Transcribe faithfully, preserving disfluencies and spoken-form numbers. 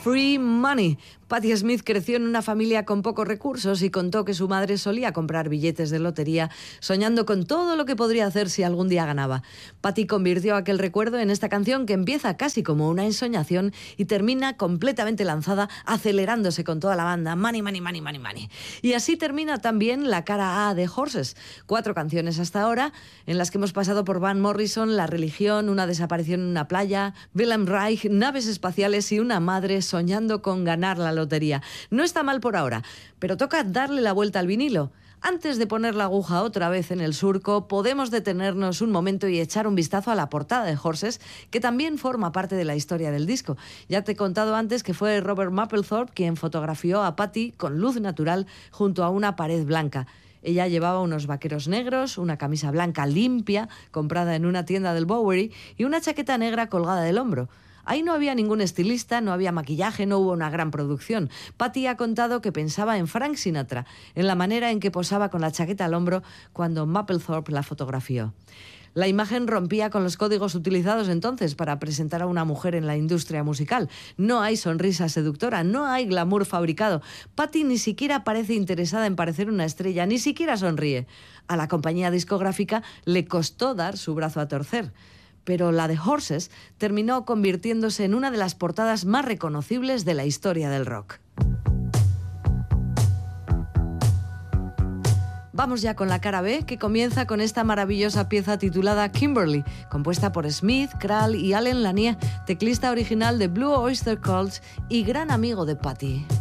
Free Money. Patti Smith creció en una familia con pocos recursos y contó que su madre solía comprar billetes de lotería, soñando con todo lo que podría hacer si algún día ganaba. Patti convirtió aquel recuerdo en esta canción que empieza casi como una ensoñación y termina completamente lanzada, acelerándose con toda la banda. Money, money, money, money, money. Y así termina también la cara A de Horses. Cuatro canciones hasta ahora, en las que hemos pasado por Van Morrison, La religión, Una desaparición en una playa, Wilhelm Reich, Naves espaciales y una madre soñando con ganar la lotería. No está mal por ahora, pero toca darle la vuelta al vinilo. Antes de poner la aguja otra vez en el surco, podemos detenernos un momento y echar un vistazo a la portada de Horses, que también forma parte de la historia del disco. Ya te he contado antes que fue Robert Mapplethorpe quien fotografió a Patti con luz natural junto a una pared blanca. Ella llevaba unos vaqueros negros, una camisa blanca limpia, comprada en una tienda del Bowery, y una chaqueta negra colgada del hombro. Ahí no había ningún estilista, no había maquillaje, no hubo una gran producción. Patti ha contado que pensaba en Frank Sinatra, en la manera en que posaba con la chaqueta al hombro cuando Mapplethorpe la fotografió. La imagen rompía con los códigos utilizados entonces para presentar a una mujer en la industria musical. No hay sonrisa seductora, no hay glamour fabricado. Patti ni siquiera parece interesada en parecer una estrella, ni siquiera sonríe. A la compañía discográfica le costó dar su brazo a torcer. Pero la de Horses terminó convirtiéndose en una de las portadas más reconocibles de la historia del rock. Vamos ya con la cara B, que comienza con esta maravillosa pieza titulada Kimberly, compuesta por Smith, Kral y Allen Lanier, teclista original de Blue Oyster Cult y gran amigo de Patti.